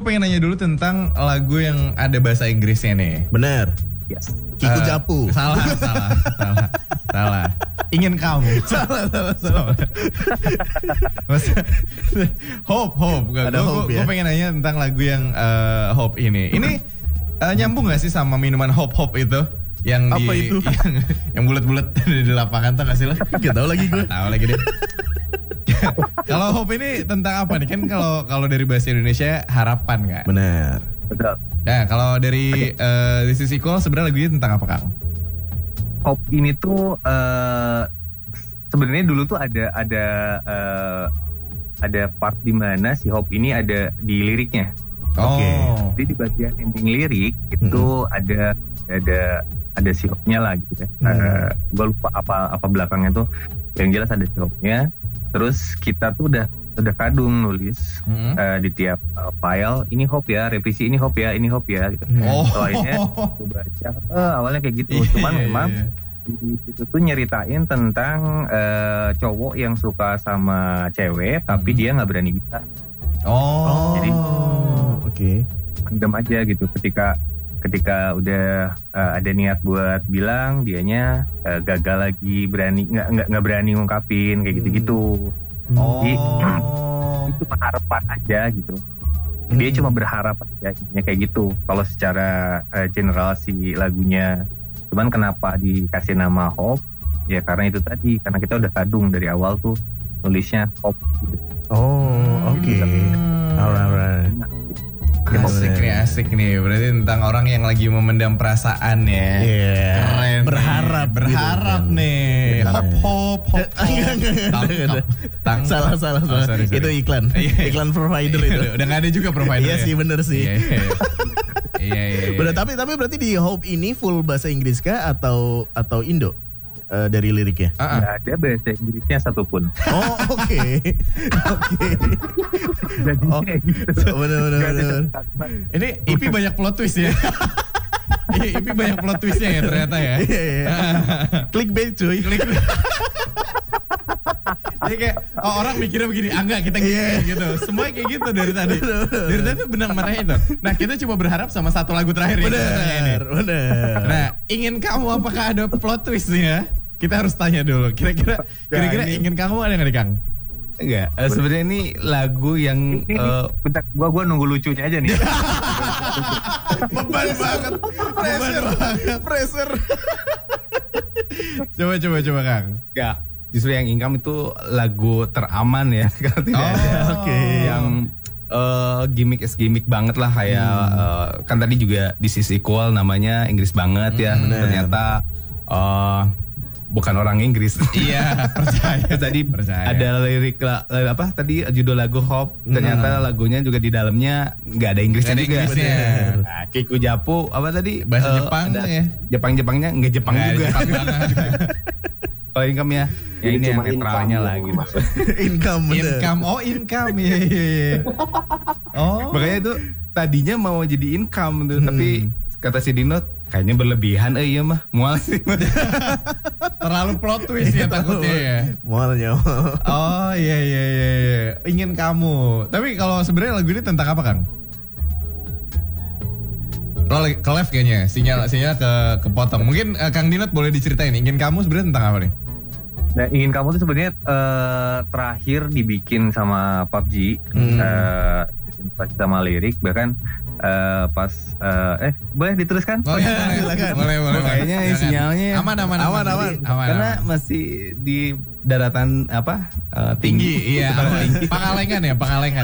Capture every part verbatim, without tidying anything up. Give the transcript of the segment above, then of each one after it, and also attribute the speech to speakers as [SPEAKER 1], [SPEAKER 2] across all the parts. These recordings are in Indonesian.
[SPEAKER 1] pengen nanya dulu tentang lagu yang ada bahasa Inggrisnya nih.
[SPEAKER 2] Bener.
[SPEAKER 3] Yes.
[SPEAKER 2] Kiku
[SPEAKER 1] Eh,
[SPEAKER 2] Japu.
[SPEAKER 1] Salah, salah, salah, salah. Ingin kamu.
[SPEAKER 2] Salah, salah, salah.
[SPEAKER 1] Mas, Hope, Hope. Gue
[SPEAKER 2] Ada Hope, ya?
[SPEAKER 1] pengen nanya tentang lagu yang eh, Hope ini. Ini eh, nyambung gak sih sama minuman Hope Hope itu? Yang di,
[SPEAKER 2] Apa itu?
[SPEAKER 1] Yang, yang bulat-bulat di lapangan tuh gak sih lo?
[SPEAKER 2] Gak tau lagi gue.
[SPEAKER 1] Tahu lagi deh. Kalau Hope ini tentang apa nih? Kan kalau kalau dari bahasa Indonesia harapan kan?
[SPEAKER 2] Bener.
[SPEAKER 3] Betul.
[SPEAKER 1] Nah, kalau dari eh, This Is Equal sebenarnya lagunya tentang apa, Kang?
[SPEAKER 3] Hope ini tuh uh, sebenarnya dulu tuh ada ada uh, ada part di mana si Hope ini ada di liriknya.
[SPEAKER 2] Oke.
[SPEAKER 1] Oh.
[SPEAKER 3] Jadi di bagian ending lirik itu ada ada ada si Hope-nya lah gitu ya.
[SPEAKER 2] Hmm.
[SPEAKER 3] Uh, gue lupa apa apa belakangnya tuh. Yang jelas ada si Hope-nya. Terus kita tuh udah udah kadung nulis
[SPEAKER 1] Hmm.
[SPEAKER 3] uh, di tiap uh, file ini Hope ya, revisi ini Hope ya, ini Hope ya gitu.
[SPEAKER 1] Oh.
[SPEAKER 3] Soalnya gue baca eh, awalnya kayak gitu.
[SPEAKER 1] Iya,
[SPEAKER 3] Cuman
[SPEAKER 1] iya,
[SPEAKER 3] memang
[SPEAKER 1] iya.
[SPEAKER 3] di situ tuh nyeritain tentang uh, cowok yang suka sama cewek tapi
[SPEAKER 1] Hmm.
[SPEAKER 3] dia nggak berani bisa,
[SPEAKER 1] Oh.
[SPEAKER 3] Jadi-
[SPEAKER 2] oke.
[SPEAKER 3] pendem aja gitu. Ketika ketika udah uh, ada niat buat bilang, dianya uh, gagal lagi, berani nggak nggak nggak berani ngungkapin kayak gitu-gitu.
[SPEAKER 1] Oh.
[SPEAKER 3] Jadi, itu harapan aja gitu. Dia cuma berharap aja intinya kayak gitu. Kalau secara uh, general si lagunya, cuman kenapa dikasih nama Hope? Ya karena itu tadi, karena kita udah kadung dari awal tuh nulisnya Hope gitu.
[SPEAKER 2] Oh, oke.
[SPEAKER 1] Hmm.
[SPEAKER 2] Alright, alright.
[SPEAKER 1] Asik nih, asik nih. Berarti tentang orang yang lagi memendam perasaan ya.
[SPEAKER 2] Iya.
[SPEAKER 1] Keren.
[SPEAKER 2] Berharap,
[SPEAKER 1] nih. Berharap
[SPEAKER 2] gitu kan.
[SPEAKER 1] nih.
[SPEAKER 2] Benar.
[SPEAKER 1] Hop hop hop.
[SPEAKER 2] Enggak, enggak, enggak,
[SPEAKER 1] Tangkap,
[SPEAKER 2] enggak.
[SPEAKER 1] tangkap.
[SPEAKER 2] Salah, salah,
[SPEAKER 1] Oh,
[SPEAKER 2] salah.
[SPEAKER 1] sorry, sorry.
[SPEAKER 2] Itu iklan.
[SPEAKER 1] Iya.
[SPEAKER 2] Iklan provider itu.
[SPEAKER 1] Udah gak ada juga provider.
[SPEAKER 2] Iya
[SPEAKER 1] ya?
[SPEAKER 2] sih, bener sih.
[SPEAKER 1] Iya, iya, iya. Iya, iya, iya.
[SPEAKER 2] Bener, tapi tapi berarti di Hope ini full bahasa Inggris kah atau atau Indo eh, dari liriknya?
[SPEAKER 1] Ah, ah.
[SPEAKER 3] Nggak ada bahasa Inggrisnya satupun.
[SPEAKER 2] Oh, oke. Oke.
[SPEAKER 3] Jadi
[SPEAKER 2] Oh,
[SPEAKER 3] kayak gitu.
[SPEAKER 2] bener, bener,
[SPEAKER 3] Nggak ada
[SPEAKER 2] bener.
[SPEAKER 3] kalimat.
[SPEAKER 1] Ini I P banyak plot twist ya. I P banyak plot twistnya ya ternyata ya.
[SPEAKER 2] Iya, iya. Clickbait cuy.
[SPEAKER 1] Klik. Jadi kayak oh, orang mikirnya begini, ah enggak kita gini
[SPEAKER 2] Iya.
[SPEAKER 1] gitu. Semua kayak gitu dari tadi. Dari tadi benang merahnya itu. Nah kita coba berharap sama satu lagu terakhir ya.
[SPEAKER 2] Bener, bener.
[SPEAKER 1] Nah ingin kamu apakah ada plot twist nih ya? Kita harus tanya dulu. Kira-kira, kira-kira
[SPEAKER 4] ini-
[SPEAKER 1] ingin kamu ada nggak nih Kang?
[SPEAKER 4] Enggak, eh, sebenarnya ini lagu yang
[SPEAKER 3] Ini, ini,
[SPEAKER 4] eh,
[SPEAKER 3] bentar, gua gua nunggu lucunya aja nih.
[SPEAKER 1] Beban banget, pressure banget, pressure. Coba, coba, coba Kang.
[SPEAKER 4] enggak, justru yang Income itu lagu teraman ya, kalau tidak
[SPEAKER 1] Oh,
[SPEAKER 4] ada
[SPEAKER 2] oke.
[SPEAKER 4] yang eh, gimmick is gimmick banget lah kayak eh, kan tadi juga This Is Equal namanya Inggris banget ya,
[SPEAKER 2] bener.
[SPEAKER 4] ternyata eh, bukan orang Inggris.
[SPEAKER 1] Iya, percaya.
[SPEAKER 4] Terus tadi
[SPEAKER 1] Percaya.
[SPEAKER 4] ada lirik la- eh, apa tadi judul lagu Hope, ternyata lagunya juga di dalamnya nggak ada Inggrisnya
[SPEAKER 1] Nggak ada
[SPEAKER 4] juga.
[SPEAKER 1] Inggrisnya.
[SPEAKER 4] Nah, Kiku Japu apa tadi
[SPEAKER 1] Bahasa
[SPEAKER 4] Eh,
[SPEAKER 1] Jepang
[SPEAKER 4] ada
[SPEAKER 1] ya?
[SPEAKER 4] Jepang-Jepangnya nggak Jepang
[SPEAKER 1] Nggak,
[SPEAKER 4] juga.
[SPEAKER 1] Jepang banget.
[SPEAKER 4] Kalau Income ya, ya ini yang netralnya lah gitu.
[SPEAKER 2] Income bener.
[SPEAKER 1] Income, oh income, iya iya iya. Oh,
[SPEAKER 4] Makanya itu tadinya mau jadi income tuh, tapi kata si Dino kayaknya berlebihan, eh iya mah mual sih.
[SPEAKER 1] terlalu plot twist ya takutnya ya.
[SPEAKER 2] Mualnya.
[SPEAKER 1] Oh iya iya iya iya. Ingin kamu. Tapi kalau sebenarnya lagu ini tentang apa Kang? Lo lagi ke live kayaknya, sinyal sinyal ke kepotong. Mungkin eh, Kang Dinot boleh diceritain ingin kamu sebenarnya tentang apa nih?
[SPEAKER 3] Nah, ingin kamu tuh sebenarnya eh, terakhir dibikin sama P U B G,
[SPEAKER 1] Hmm.
[SPEAKER 3] eh, pas sama lirik, bahkan eh, pas eh, eh boleh diteruskan?
[SPEAKER 1] Boleh, boleh,
[SPEAKER 2] silakan.
[SPEAKER 1] boleh, boleh.
[SPEAKER 4] Kayaknya
[SPEAKER 1] Silakan.
[SPEAKER 4] sinyalnya
[SPEAKER 1] aman, aman, aman,
[SPEAKER 2] Aman, aman.
[SPEAKER 4] Karena masih di daratan apa eh,
[SPEAKER 1] tinggi, iya.
[SPEAKER 4] Tinggi.
[SPEAKER 1] Pangalengan ya, Pangalengan.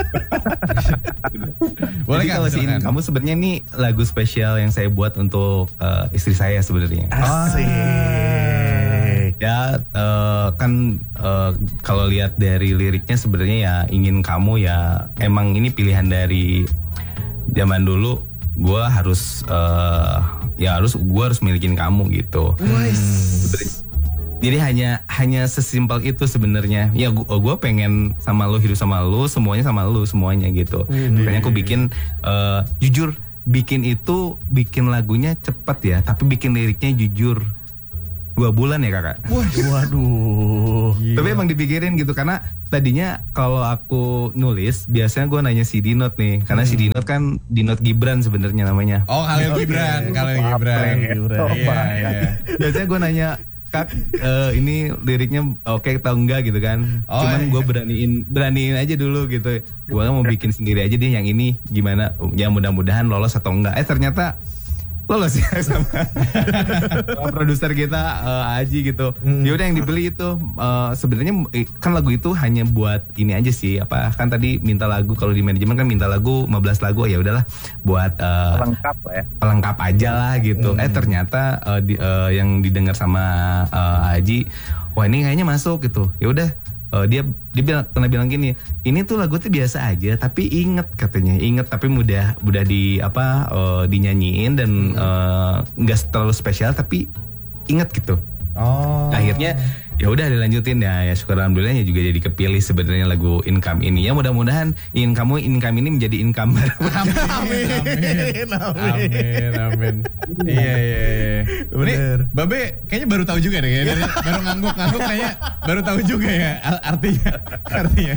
[SPEAKER 1] Boleh
[SPEAKER 4] Jadi
[SPEAKER 1] kan?
[SPEAKER 4] kalau si
[SPEAKER 1] silakan.
[SPEAKER 4] kamu sebenarnya ini lagu spesial yang saya buat untuk eh, istri saya sebenarnya.
[SPEAKER 2] Asik.
[SPEAKER 4] Ya eh, kan eh, kalau lihat dari liriknya sebenarnya ya ingin kamu ya emang ini pilihan dari zaman dulu. Gue harus eh, ya harus gue harus milikin kamu gitu. Sebenarnya- Jadi hanya hanya sesimpel itu sebenarnya. Ya gua, gua pengen sama lu, hidup sama lu, semuanya sama lu, semuanya gitu. Makanya aku bikin eh, jujur bikin itu bikin lagunya cepet ya, tapi bikin liriknya jujur. dua bulan ya kakak.
[SPEAKER 2] Waduh.
[SPEAKER 4] Tapi emang dipikirin gitu karena tadinya kalau aku nulis biasanya gue nanya si Dinot nih, karena si Dinot kan Dinot Gibran sebenarnya namanya.
[SPEAKER 1] Oh Khalil Gibran, Khalil Gibran.
[SPEAKER 2] Gibran.
[SPEAKER 1] Iya, iya.
[SPEAKER 4] Biasanya gue nanya, Kak, eh, ini liriknya oke atau enggak gitu kan.
[SPEAKER 1] Oh,
[SPEAKER 4] Cuman
[SPEAKER 1] iya.
[SPEAKER 4] gue beraniin beraniin aja dulu gitu. Gue kan mau bikin sendiri aja deh yang ini gimana. Ya mudah-mudahan lolos atau enggak. Eh ternyata lolos ya sama, sama produser kita uh, Aji gitu.
[SPEAKER 2] Hmm.
[SPEAKER 4] Ya udah yang dibeli itu uh, sebenarnya eh, kan lagu itu hanya buat ini aja sih. Apa kan tadi minta lagu, kalau di manajemen kan minta lagu lima belas lagu, ya udahlah buat uh,
[SPEAKER 3] Lengkap lah ya.
[SPEAKER 4] pelengkap aja lah gitu.
[SPEAKER 2] Hmm.
[SPEAKER 4] Eh ternyata uh, di, uh, yang didengar sama uh, Aji, wah ini kayaknya masuk gitu. Ya udah uh, dia dia bilang, pernah bilang gini, ini tuh lagu tuh biasa aja, tapi inget katanya, inget tapi mudah mudah di apa uh, dinyanyiin dan uh, nggak terlalu spesial tapi inget gitu.
[SPEAKER 1] Oh.
[SPEAKER 4] Akhirnya ya udah dilanjutin ya, ya syukur alhamdulillahnya juga jadi kepilih sebenarnya lagu Income ini. Ya mudah-mudahan income income ini menjadi income baru.
[SPEAKER 1] Amin,
[SPEAKER 2] Amin, amin.
[SPEAKER 1] amin, amin. Iya, iya, iya. Ini
[SPEAKER 2] Bener.
[SPEAKER 1] Babe kayaknya baru tahu juga deh, ya. Dari, baru ngangguk-ngangguk kayaknya baru tahu juga ya ar- artinya, artinya.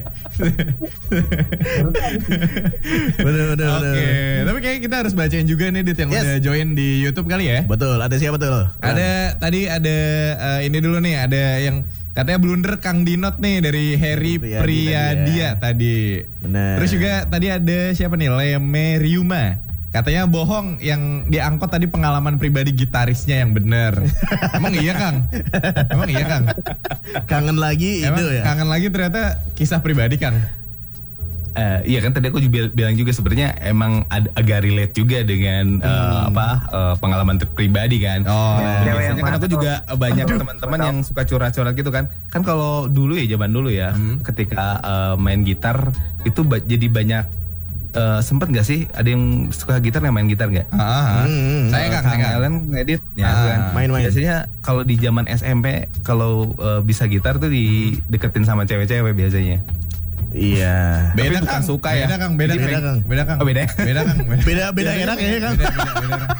[SPEAKER 2] Bener, bener,
[SPEAKER 1] Oke,
[SPEAKER 2] bener.
[SPEAKER 1] tapi kayaknya kita harus bacain juga nih Dit yang
[SPEAKER 2] Yes.
[SPEAKER 1] udah join di YouTube kali ya.
[SPEAKER 2] Betul, ada siapa tuh?
[SPEAKER 1] Ada tadi ada eh, ini dulu nih, ada yang katanya blunder Kang Dinot nih dari Harry
[SPEAKER 2] Priyadi
[SPEAKER 1] Priyadia tadi.
[SPEAKER 2] Benar.
[SPEAKER 1] Terus juga tadi ada siapa nih, Leme Ryuma. Katanya bohong, yang diangkut tadi pengalaman pribadi gitarisnya yang bener. Emang iya Kang? Emang iya Kang?
[SPEAKER 2] Kangen lagi
[SPEAKER 1] Emang
[SPEAKER 2] itu ya.
[SPEAKER 1] kangen lagi ternyata kisah pribadi Kang.
[SPEAKER 4] Eh, iya kan tadi aku juga bilang juga sebenarnya emang ad- agak relate juga dengan eh, apa eh, pengalaman ter- pribadi kan.
[SPEAKER 1] Oh,
[SPEAKER 4] Dan
[SPEAKER 3] Cewek
[SPEAKER 4] biasanya
[SPEAKER 3] yang
[SPEAKER 4] kan
[SPEAKER 3] mana
[SPEAKER 4] aku
[SPEAKER 3] tuh?
[SPEAKER 4] juga banyak teman-teman yang suka curhat-curhat gitu kan. Kan kalau dulu ya zaman dulu ya, ketika eh, main gitar itu ba- jadi banyak eh, sempet nggak sih ada yang suka gitar yang main gitar nggak?
[SPEAKER 1] Ah, ah.
[SPEAKER 2] Hmm,
[SPEAKER 1] Saya Kang, saya Kang.
[SPEAKER 4] Kalian ngedit ya
[SPEAKER 1] Ah,
[SPEAKER 4] kan.
[SPEAKER 2] main-main.
[SPEAKER 4] Biasanya kalau di zaman S M P kalau eh, bisa gitar tuh dideketin sama cewek-cewek biasanya.
[SPEAKER 2] Iya.
[SPEAKER 1] Beda
[SPEAKER 4] Tapi bukan
[SPEAKER 1] Kang,
[SPEAKER 4] suka ya.
[SPEAKER 1] beda Kang, beda
[SPEAKER 2] Jadi
[SPEAKER 1] Kang.
[SPEAKER 2] beda, Kang.
[SPEAKER 1] Beda Kang.
[SPEAKER 4] Oh, beda.
[SPEAKER 1] Beda Kang.
[SPEAKER 2] Beda beda era kayaknya Kang.
[SPEAKER 1] Beda, beda, beda, Kang.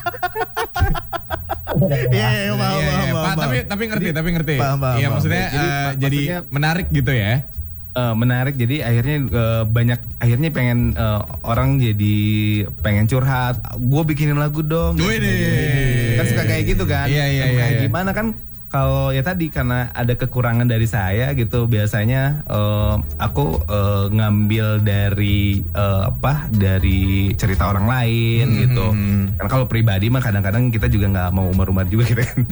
[SPEAKER 2] Iya, iya, paham,
[SPEAKER 1] Iya, iya,
[SPEAKER 2] paham,
[SPEAKER 1] Pak,
[SPEAKER 2] paham.
[SPEAKER 1] tapi tapi ngerti, tapi ngerti.
[SPEAKER 2] Paham, paham,
[SPEAKER 1] Iya,
[SPEAKER 2] paham.
[SPEAKER 1] maksudnya
[SPEAKER 4] Jadi,
[SPEAKER 1] eh,
[SPEAKER 4] mak-
[SPEAKER 1] jadi
[SPEAKER 4] maksudnya-
[SPEAKER 1] menarik gitu ya.
[SPEAKER 4] Eh, menarik, jadi akhirnya eh, banyak akhirnya pengen eh, orang jadi pengen curhat, gue bikinin lagu dong.
[SPEAKER 1] Wih deh.
[SPEAKER 4] Kan suka kayak gitu kan.
[SPEAKER 1] Iya, iya,
[SPEAKER 4] Em,
[SPEAKER 1] iya,
[SPEAKER 4] kayak
[SPEAKER 1] iya.
[SPEAKER 4] gimana kan kalau ya tadi karena ada kekurangan dari saya gitu, biasanya eh, aku eh, ngambil dari eh, apa dari cerita orang lain
[SPEAKER 1] Hmm,
[SPEAKER 4] gitu.
[SPEAKER 1] hmm, hmm.
[SPEAKER 4] Kan kalau pribadi mah kadang-kadang kita juga nggak mau umar-umar juga gitu kan.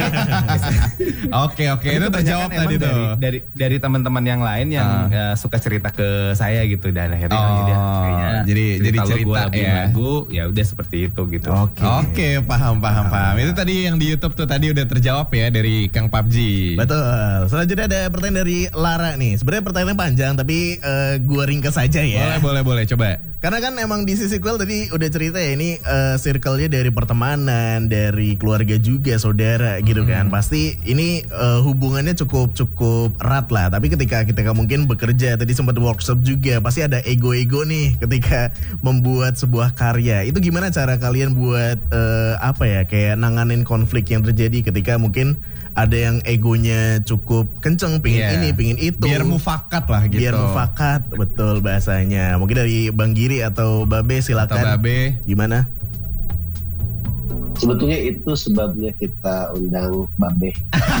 [SPEAKER 1] Oke, oke, itu
[SPEAKER 4] Kebanyakan
[SPEAKER 1] terjawab
[SPEAKER 4] emang
[SPEAKER 1] tadi
[SPEAKER 4] dari,
[SPEAKER 1] tuh.
[SPEAKER 4] dari dari teman-teman yang lain yang
[SPEAKER 1] Ah.
[SPEAKER 4] eh, suka cerita ke saya gitu, dan akhirnya
[SPEAKER 1] Oh,
[SPEAKER 4] ya udah, kayaknya
[SPEAKER 1] jadi- jadi
[SPEAKER 4] lo
[SPEAKER 1] cerita
[SPEAKER 4] gua bikin
[SPEAKER 1] ya.
[SPEAKER 4] lagu ya udah seperti itu gitu.
[SPEAKER 2] Oke.
[SPEAKER 1] Oke, paham, paham, paham. Itu tadi yang di YouTube tuh tadi udah terjawab ya dari Kang P U B G.
[SPEAKER 2] Betul. Selanjutnya ada pertanyaan dari Lara nih. Sebenarnya pertanyaannya panjang tapi eh, gua ringkas saja ya.
[SPEAKER 1] Boleh, boleh, boleh, coba.
[SPEAKER 2] Karena kan emang di sisi sequel tadi udah cerita ya, ini eh, circle-nya dari pertemanan, dari keluarga juga, saudara gitu kan. Pasti ini eh, hubungannya cukup cukup erat lah. Tapi ketika ketika mungkin bekerja, tadi sempat workshop juga, pasti ada ego-ego nih ketika membuat sebuah karya. Itu gimana cara kalian buat eh, apa ya, kayak nanganin konflik yang terjadi ketika mungkin ada yang egonya cukup kenceng, pingin
[SPEAKER 1] Iya.
[SPEAKER 2] ini, pingin itu.
[SPEAKER 1] Biar mufakat lah gitu.
[SPEAKER 2] Biar mufakat, betul bahasanya. Mungkin dari Bang Giri atau Babe silakan.
[SPEAKER 1] Atau Babe.
[SPEAKER 2] Gimana?
[SPEAKER 5] Sebetulnya itu sebabnya kita undang Babe.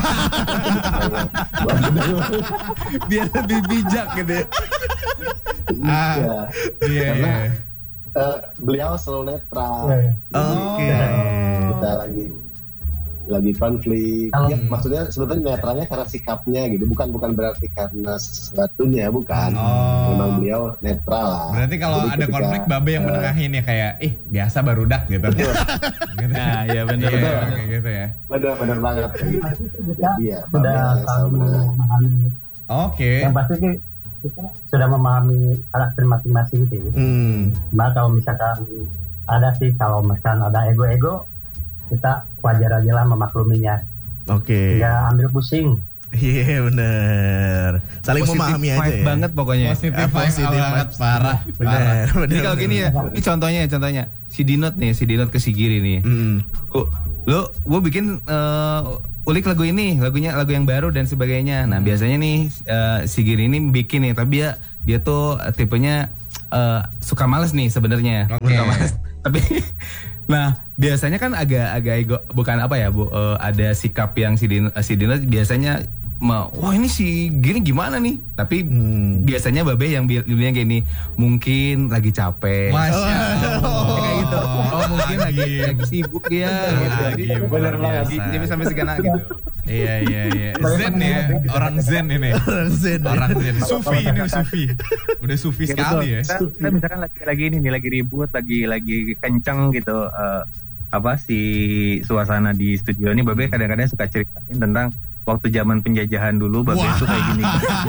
[SPEAKER 4] Biar lebih bijak gitu ya.
[SPEAKER 1] Ah,
[SPEAKER 5] Ya,
[SPEAKER 1] iya,
[SPEAKER 5] karena
[SPEAKER 1] iya.
[SPEAKER 5] eh, beliau selalu netral.
[SPEAKER 2] Oke.
[SPEAKER 5] Kita lagi lagi konflik. Ya, maksudnya sebetulnya netralnya karena sikapnya gitu, bukan bukan berarti karena sesuatunya, bukan.
[SPEAKER 1] Oh.
[SPEAKER 5] Memang beliau netral lah.
[SPEAKER 1] Berarti kalau
[SPEAKER 5] Jadi
[SPEAKER 1] ada
[SPEAKER 5] ketika,
[SPEAKER 1] konflik Babe yang
[SPEAKER 5] eh,
[SPEAKER 1] menengahin ya, kayak ih biasa barudak gitu. gitu.
[SPEAKER 4] Nah, ya benar,
[SPEAKER 1] Iya,
[SPEAKER 4] benar.
[SPEAKER 1] kayak gitu ya.
[SPEAKER 5] benar benar banget.
[SPEAKER 6] kita
[SPEAKER 5] Iya,
[SPEAKER 6] sudah
[SPEAKER 5] Babe yang
[SPEAKER 6] selalu
[SPEAKER 5] selalu menengahin.
[SPEAKER 6] memahami
[SPEAKER 1] Oke.
[SPEAKER 6] yang pasti sih kita sudah memahami karakter masing-masing gitu ya.
[SPEAKER 2] Hmm.
[SPEAKER 6] Nah kalau misalkan ada sih, kalau misalkan ada ego-ego, kita wajar aja lah memakluminya,
[SPEAKER 2] Oke.
[SPEAKER 6] nggak ambil pusing.
[SPEAKER 2] Iya benar. Saling
[SPEAKER 4] Positive
[SPEAKER 2] memahami aja
[SPEAKER 4] vibe
[SPEAKER 2] ya.
[SPEAKER 4] banget pokoknya.
[SPEAKER 1] Positif
[SPEAKER 2] Ah,
[SPEAKER 1] vibe
[SPEAKER 2] positif
[SPEAKER 1] banget,
[SPEAKER 2] vibes.
[SPEAKER 1] parah.
[SPEAKER 2] Benar, benar.
[SPEAKER 4] Jadi kalau gini ya, ini contohnya, contohnya si Dinot nih, si Dinot ke si Giri nih.
[SPEAKER 2] Hmm.
[SPEAKER 4] Oh, lo, gue bikin, eh, ulik lagu ini, lagunya lagu yang baru dan sebagainya. Nah biasanya nih uh, si Giri ini bikin nih, tapi dia dia tuh uh, tipenya uh, suka males nih sebenarnya,
[SPEAKER 1] Oke.
[SPEAKER 4] suka males. Tapi nah biasanya kan agak agak ego, bukan apa ya bu, uh, ada sikap yang si Dino, si Dino biasanya Ma, wah ini si Giri gimana nih? Tapi
[SPEAKER 2] Hmm.
[SPEAKER 4] biasanya Babe yang bil- bilangnya kayak ini, mungkin lagi capek.
[SPEAKER 1] Masya Allah.
[SPEAKER 4] Kayak gitu. Oh mungkin lagi, lagi sibuk dia. gitu.
[SPEAKER 1] Lagi,
[SPEAKER 4] Jadi,
[SPEAKER 1] bener banget.
[SPEAKER 4] Jadi, jadi sampai segana gitu.
[SPEAKER 1] Iya iya iya. Zen ya, orang Zen ini.
[SPEAKER 2] Orang Zen.
[SPEAKER 1] Orang Zen. Sufi ini Sufi. Udah Sufi
[SPEAKER 3] Ya,
[SPEAKER 1] sekali ya.
[SPEAKER 3] betul. Kita, kita misalkan lagi lagi ini nih lagi ribut, lagi lagi kenceng gitu. eh, apa si suasana di studio ini, Babe kadang-kadang suka ceritain tentang waktu zaman penjajahan dulu, Babe
[SPEAKER 1] Wah.
[SPEAKER 3] itu kayak gini.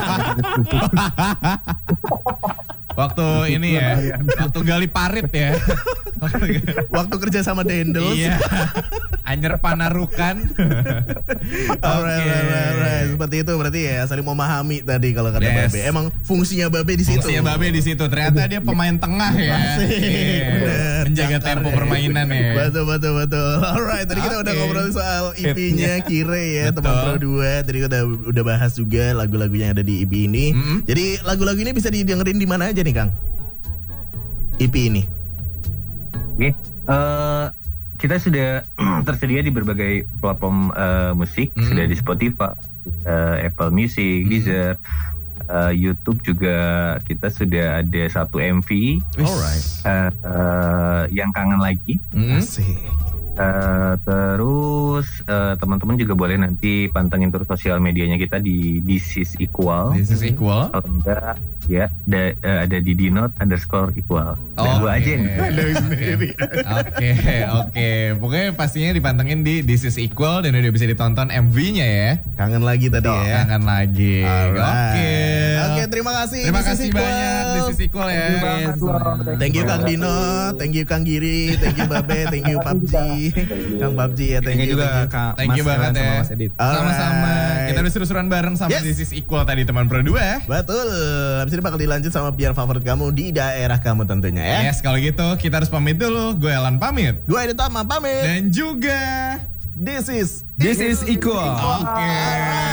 [SPEAKER 1] Waktu ini ya, waktu gali parit ya.
[SPEAKER 2] Waktu kerja sama Dendos.
[SPEAKER 1] Iya. Anyer Panarukan.
[SPEAKER 2] Alright,
[SPEAKER 1] Oke.
[SPEAKER 2] alright, alright. Seperti itu berarti ya saling memahami tadi kalau kata
[SPEAKER 1] Yes.
[SPEAKER 2] Babe. Emang fungsinya Babe di situ.
[SPEAKER 1] Fungsinya Babe di situ. Ternyata dia pemain tengah ya.
[SPEAKER 2] Asik,
[SPEAKER 1] Iya.
[SPEAKER 2] bener.
[SPEAKER 1] Menjaga
[SPEAKER 2] Jangkar
[SPEAKER 1] tempo
[SPEAKER 2] ya.
[SPEAKER 1] permainan ya.
[SPEAKER 2] Betul, betul, betul. Alright, tadi kita udah
[SPEAKER 1] Oke.
[SPEAKER 2] ngobrol soal E P-nya Kire ya,
[SPEAKER 1] Betul.
[SPEAKER 2] teman Pro dua. Tadi kita udah, udah bahas juga lagu-lagunya yang ada di E P ini.
[SPEAKER 1] Mm-mm.
[SPEAKER 2] Jadi lagu-lagu ini bisa didengerin di mana aja nih, Kang? E P ini.
[SPEAKER 3] Oke, eh, kita sudah tersedia di berbagai platform eh, musik,
[SPEAKER 1] Hmm.
[SPEAKER 3] sudah di Spotify, eh, Apple Music,
[SPEAKER 1] Hmm.
[SPEAKER 3] Deezer, eh, YouTube juga kita sudah ada satu M V
[SPEAKER 2] Alright.
[SPEAKER 3] eh, eh, yang kangen lagi.
[SPEAKER 1] Hmm?
[SPEAKER 2] Asik.
[SPEAKER 3] Eh, terus eh, teman-teman juga boleh nanti pantengin terus sosial medianya kita di This is Equal.
[SPEAKER 1] This is equal.
[SPEAKER 3] Kalau enggak ya ada, eh, ada di dinot underscore equal. Nah, gua aja nih.
[SPEAKER 1] Oke, oke. Pokoknya pastinya dipantengin di This is Equal dan udah bisa ditonton M V-nya ya.
[SPEAKER 2] Kangen lagi tadi ya.
[SPEAKER 1] Kangen lagi.
[SPEAKER 2] Alright.
[SPEAKER 1] Oke.
[SPEAKER 2] Oke, terima kasih.
[SPEAKER 1] Terima
[SPEAKER 2] This is
[SPEAKER 1] kasih
[SPEAKER 2] Equal.
[SPEAKER 1] banyak This is Equal ya.
[SPEAKER 2] Thank you Kang Dino, thank you Kang Giri, thank you Babe, thank you P U B G, Kang P U B G ya, thank
[SPEAKER 4] Thank
[SPEAKER 2] you.
[SPEAKER 4] you juga
[SPEAKER 2] thank you.
[SPEAKER 4] Kak
[SPEAKER 1] Thank you
[SPEAKER 4] Mas
[SPEAKER 1] banget
[SPEAKER 4] Ellen sama
[SPEAKER 1] ya.
[SPEAKER 4] Mas Edit.
[SPEAKER 1] Sama-sama.
[SPEAKER 2] Alright.
[SPEAKER 1] Kita udah seru-seruan bareng sama
[SPEAKER 2] Yes.
[SPEAKER 1] This is Equal tadi teman Pro dua.
[SPEAKER 2] Betul, habis ini bakal dilanjut sama biar favorit kamu di daerah kamu tentunya ya.
[SPEAKER 1] Yes, kalau gitu kita harus pamit dulu. Gue Elan pamit.
[SPEAKER 2] Gue Edi Tama pamit.
[SPEAKER 1] Dan juga
[SPEAKER 2] This is
[SPEAKER 4] This is Equal.
[SPEAKER 1] Oke.